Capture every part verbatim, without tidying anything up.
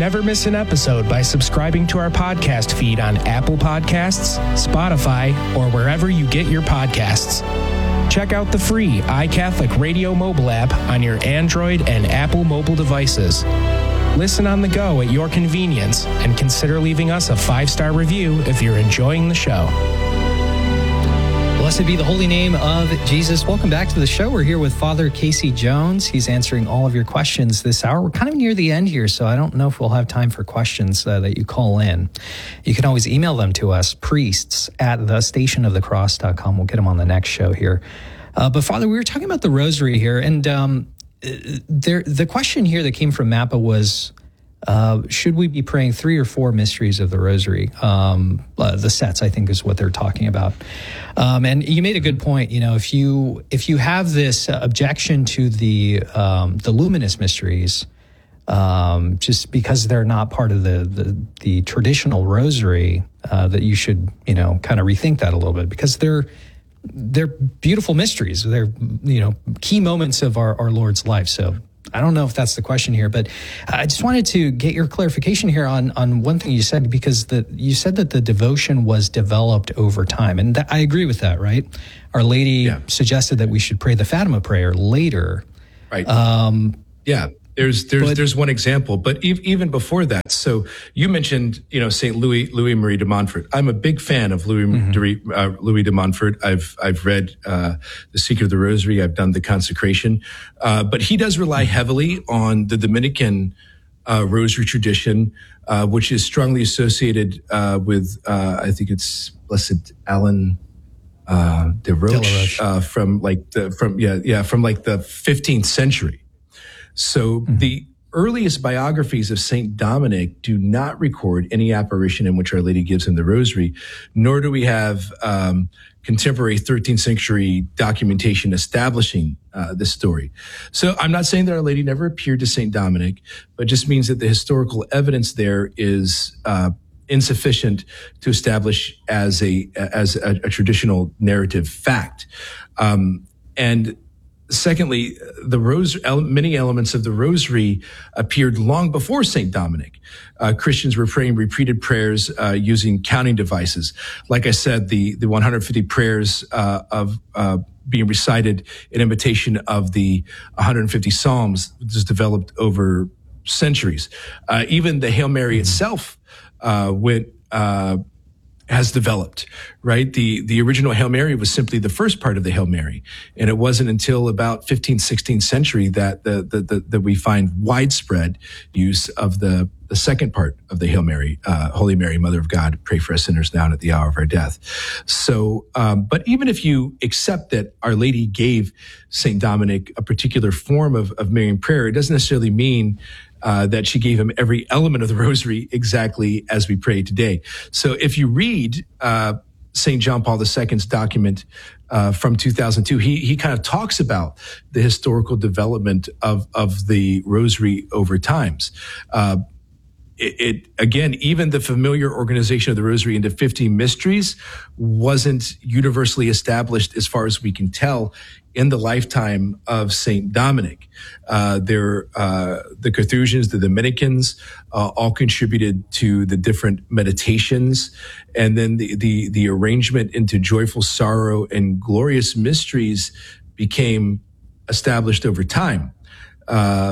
Never miss an episode by subscribing to our podcast feed on Apple Podcasts, Spotify, or wherever you get your podcasts. Check out the free iCatholic Radio mobile app on your Android and Apple mobile devices. Listen on the go at your convenience and consider leaving us a five-star review if you're enjoying the show. Blessed be the holy name of Jesus. Welcome back to the show. We're here with Father Casey Jones. He's answering all of your questions this hour. We're kind of near the end here, so I don't know if we'll have time for questions uh, that you call in. You can always email them to us, priests at the station of the cross dot com. We'll get them on the next show here. Uh, but Father, we were talking about the rosary here, and um, there, the question here that came from Mappa was, Uh, should we be praying three or four mysteries of the rosary? Um, uh, the sets, I think, is what they're talking about. Um, and you made a good point. You know, if you if you have this uh, objection to the um, the luminous mysteries, um, just because they're not part of the the, the traditional rosary, uh, that you should you know kind of rethink that a little bit, because they're they're beautiful mysteries. They're you know key moments of our, our Lord's life. So I don't know if that's the question here, but I just wanted to get your clarification here on, on one thing you said, because the, you said that the devotion was developed over time. And that, I agree with that, right? Our Lady yeah. suggested that we should pray the Fatima prayer later. Right. Um, yeah. There's there's but, there's one example, but e- even before that. So you mentioned, you know, Saint Louis Louis Marie de Montfort. I'm a big fan of Louis mm-hmm. de, uh, Louis de Montfort. I've I've read uh, The Secret of the Rosary. I've done the consecration, uh, but he does rely heavily on the Dominican uh, Rosary tradition, uh, which is strongly associated uh, with uh, I think it's Blessed Alan uh, de Roche, uh, from like the from yeah yeah from like the fifteenth century. So mm-hmm. the earliest biographies of Saint Dominic do not record any apparition in which Our Lady gives him the rosary, nor do we have um, contemporary thirteenth century documentation establishing uh, this story. So I'm not saying that Our Lady never appeared to Saint Dominic, but it just means that the historical evidence there is uh, insufficient to establish as a as a, a traditional narrative fact. Um, and Secondly, the rose, many elements of the rosary appeared long before Saint Dominic. Uh, Christians were praying repeated prayers uh, using counting devices. Like I said, the, the one hundred fifty prayers uh, of uh, being recited in imitation of the one hundred fifty Psalms was developed over centuries. Uh, even the Hail Mary itself uh, went uh has developed, right? The the original Hail Mary was simply the first part of the Hail Mary. And it wasn't until about fifteenth, sixteenth century that the, the, the, that we find widespread use of the, the second part of the Hail Mary, uh, Holy Mary, Mother of God, pray for us sinners now and at the hour of our death. So, um, but even if you accept that Our Lady gave Saint Dominic a particular form of, of Marian prayer, it doesn't necessarily mean Uh, that she gave him every element of the rosary exactly as we pray today. So if you read uh, Saint John Paul the Second's document uh, from two thousand two, he he kind of talks about the historical development of of the rosary over times. Uh, it, it again, even the familiar organization of the rosary into fifty mysteries wasn't universally established, as far as we can tell, in the lifetime of Saint Dominic. Uh, there, uh, the Carthusians, the Dominicans, uh, all contributed to the different meditations, and then the, the, the arrangement into joyful sorrow and glorious mysteries became established over time. Uh,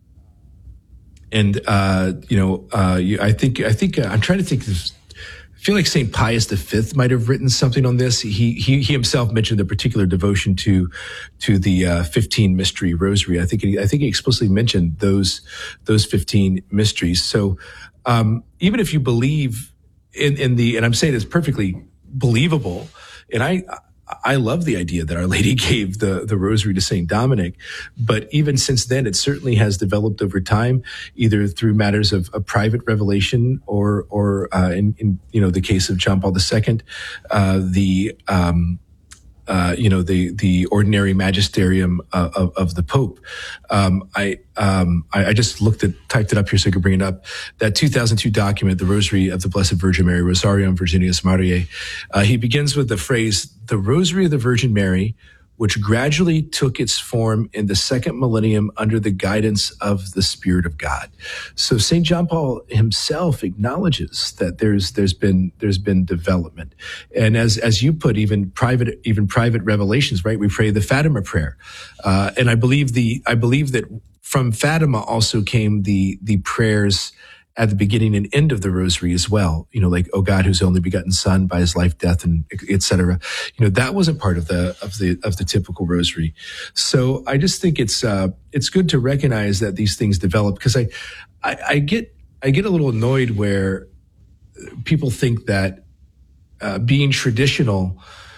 and, uh, you know, uh, you, I think, I think, uh, I'm trying to think of, I feel like Saint Pius the Fifth might have written something on this. He he, he himself mentioned a particular devotion to to the uh, fifteen mystery rosary. I think he, I think he explicitly mentioned those those fifteen mysteries. So um, even if you believe in in the, and I'm saying it's perfectly believable, and I. I love the idea that Our Lady gave the, the rosary to Saint Dominic, but even since then, it certainly has developed over time, either through matters of, of private revelation or, or uh, in, in, you know, the case of John Paul the Second, uh, the, um, uh, you know, the, the ordinary magisterium uh, of, of the Pope. Um, I, um, I, I just looked at, typed it up here so I could bring it up. That two thousand two document, the Rosary of the Blessed Virgin Mary, Rosarium Virginius Mariae, uh, he begins with the phrase, "The Rosary of the Virgin Mary, which gradually took its form in the second millennium under the guidance of the Spirit of God. So Saint John Paul himself acknowledges that there's there's been there's been development, and as as you put, even private even private revelations. Right, we pray the Fatima prayer, uh, and I believe the I believe that from Fatima also came the the prayers at the beginning and end of the rosary as well. You know, like, "O God, whose only begotten Son, by his life, death, and et cetera" You know, that wasn't part of the of the of the typical rosary. So I just think it's uh, it's good to recognize that these things develop, because I, I I get I get a little annoyed where people think that uh, being traditional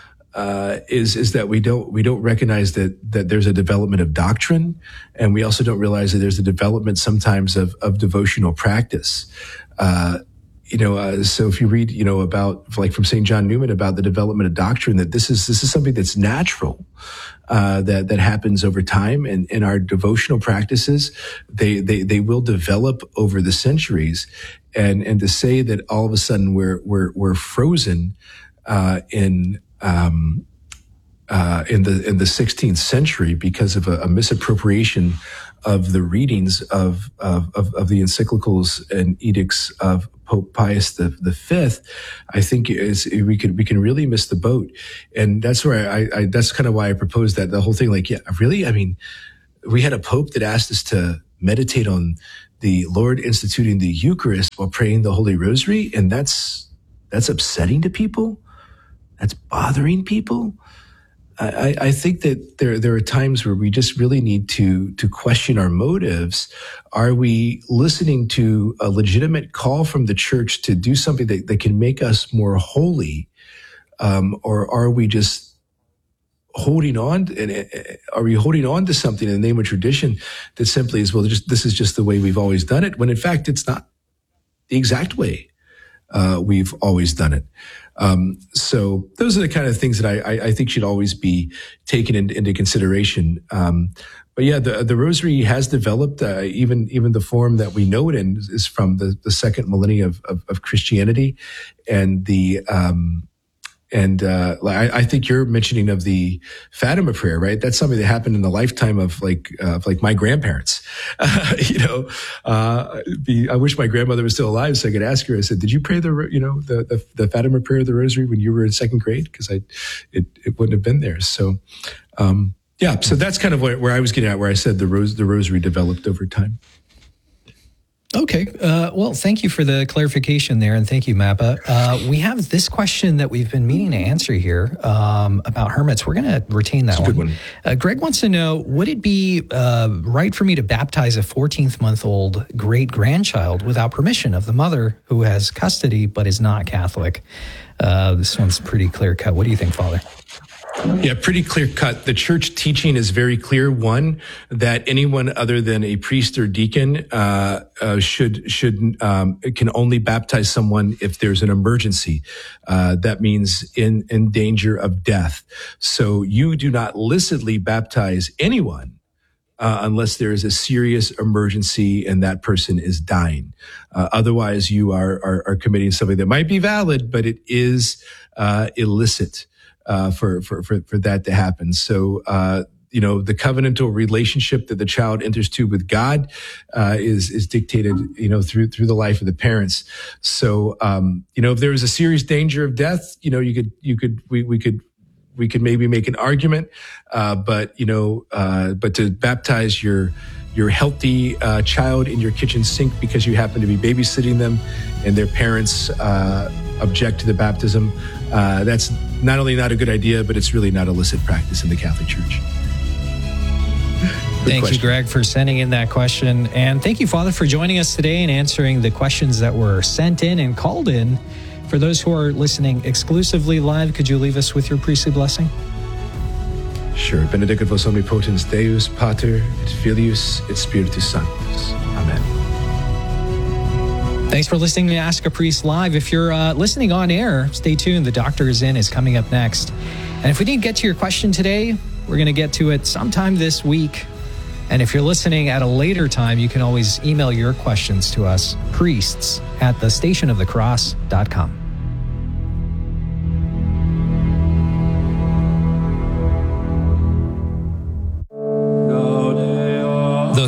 Uh, is is that we don't we don't recognize that that there's a development of doctrine, and we also don't realize that there's a development sometimes of of devotional practice. Uh, you know, uh, so if you read, you know, about, like, from Saint John Newman about the development of doctrine, that this is this is something that's natural, uh, that that happens over time, and in our devotional practices, they they they will develop over the centuries, and and to say that all of a sudden we're we're we're frozen uh, in Um, uh, in the in the sixteenth century because of a, a misappropriation of the readings of of, of of the encyclicals and edicts of Pope Pius the, the Fifth, I think is we can we can really miss the boat, and that's where I, I that's kind of why I proposed that the whole thing. Like, yeah, really, I mean, we had a Pope that asked us to meditate on the Lord instituting the Eucharist while praying the Holy Rosary, and that's that's upsetting to people. That's bothering people. I, I think that there there are times where we just really need to to question our motives. Are we listening to a legitimate call from the Church to do something that, that can make us more holy, um, or are we just holding on? And are we holding on to something in the name of tradition that simply is, well, just this is just the way we've always done it, when in fact it's not the exact way uh, we've always done it. Um, so those are the kind of things that I, I, I think should always be taken in, into consideration. Um, but yeah, the, the rosary has developed, uh, even, even the form that we know it in is from the, the second millennium of, of, of Christianity. And the, um, and, uh, I, I think you're mentioning of the Fatima prayer, right? That's something that happened in the lifetime of like, uh, of like my grandparents. Uh, you know, uh, the, I wish my grandmother was still alive so I could ask her. I said, "Did you pray the, you know, the, the, the Fatima prayer of the rosary when you were in second grade?" Cause I, it, it wouldn't have been there. So, um, yeah, so that's kind of where, where I was getting at, where I said the rose, the rosary developed over time. Okay. Uh, well, thank you for the clarification there, and thank you, Mappa. Uh, we have this question that we've been meaning to answer here um, about hermits. We're going to retain that one. one. Uh, Greg wants to know, would it be uh, right for me to baptize a fourteen-month-old great-grandchild without permission of the mother who has custody but is not Catholic? Uh, this one's pretty clear-cut. What do you think, Father? Yeah, pretty clear cut. The church teaching is very clear. One, that anyone other than a priest or deacon uh, uh, should should um, can only baptize someone if there's an emergency. Uh, that means in in danger of death. So you do not licitly baptize anyone Uh, unless there is a serious emergency and that person is dying. Uh, otherwise, you are, are are committing something that might be valid, but it is uh, illicit uh, for, for for for that to happen. So, uh, you know, the covenantal relationship that the child enters to with God uh, is is dictated, you know, through through the life of the parents. So, um, you know, if there is a serious danger of death, you know, you could you could we we could. We could maybe make an argument, uh, but you know, uh, but to baptize your your healthy uh, child in your kitchen sink because you happen to be babysitting them, and their parents uh, object to the baptism, uh, that's not only not a good idea, but it's really not illicit practice in the Catholic Church. Thank question. you, Greg, for sending in that question, and thank you, Father, for joining us today and answering the questions that were sent in and called in. For those who are listening exclusively live, could you leave us with your priestly blessing? Sure. Benedicat vos omnipotens Deus, Pater, et Filius, et Spiritus Sanctus. Amen. Thanks for listening to Ask a Priest Live. If you're uh, listening on air, stay tuned. The Doctor is In is coming up next. And if we didn't get to your question today, we're going to get to it sometime this week. And if you're listening at a later time, you can always email your questions to us, priests at the station of the cross dot com.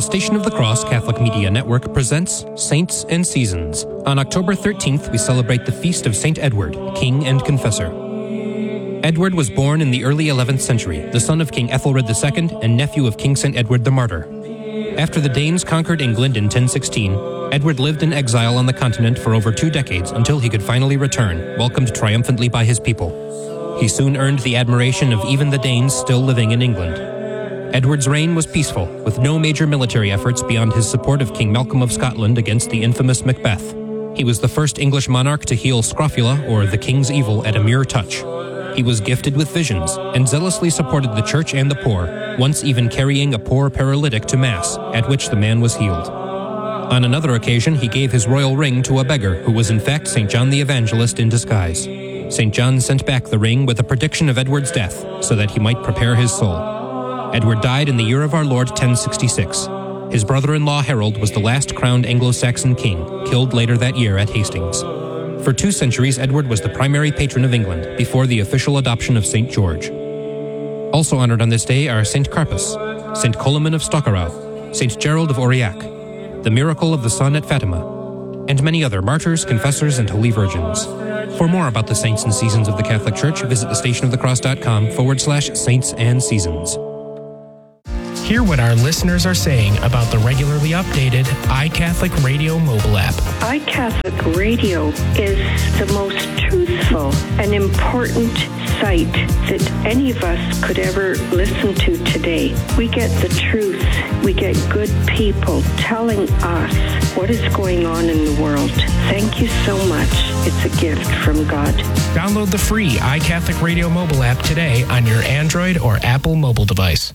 Station of the Cross Catholic Media Network presents Saints and Seasons. On October thirteenth, we celebrate the feast of Saint Edward, King and Confessor. Edward was born in the early eleventh century, the son of King Ethelred the Second and nephew of King Saint Edward the Martyr. After the Danes conquered England in ten sixteen, Edward lived in exile on the continent for over two decades until he could finally return, welcomed triumphantly by his people. He soon earned the admiration of even the Danes still living in England. Edward's reign was peaceful, with no major military efforts beyond his support of King Malcolm of Scotland against the infamous Macbeth. He was the first English monarch to heal scrofula, or the king's evil, at a mere touch. He was gifted with visions and zealously supported the church and the poor, once even carrying a poor paralytic to Mass, at which the man was healed. On another occasion, he gave his royal ring to a beggar who was in fact Saint John the Evangelist in disguise. Saint John sent back the ring with a prediction of Edward's death, so that he might prepare his soul. Edward died in the year of our Lord ten sixty-six. His brother-in-law Harold was the last crowned Anglo-Saxon king, killed later that year at Hastings. For two centuries, Edward was the primary patron of England before the official adoption of Saint George. Also honored on this day are Saint Carpus, Saint Coloman of Stockerau, Saint Gerald of Aurillac, the miracle of the sun at Fatima, and many other martyrs, confessors, and holy virgins. For more about the saints and seasons of the Catholic Church, visit thestationofthecross.com forward slash saints and seasons. Hear what our listeners are saying about the regularly updated iCatholic Radio mobile app. iCatholic Radio is the most truthful and important site that any of us could ever listen to today. We get the truth. We get good people telling us what is going on in the world. Thank you so much. It's a gift from God. Download the free iCatholic Radio mobile app today on your Android or Apple mobile device.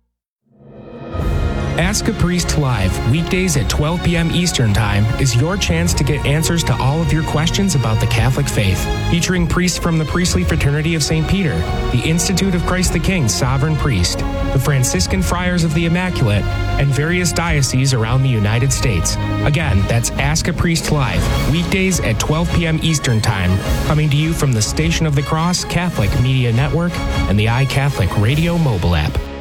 Ask a Priest Live, weekdays at twelve p.m. Eastern Time, is your chance to get answers to all of your questions about the Catholic faith. Featuring priests from the Priestly Fraternity of Saint Peter, the Institute of Christ the King Sovereign Priest, the Franciscan Friars of the Immaculate, and various dioceses around the United States. Again, that's Ask a Priest Live, weekdays at twelve p.m. Eastern Time, coming to you from the Station of the Cross Catholic Media Network and the iCatholic Radio mobile app.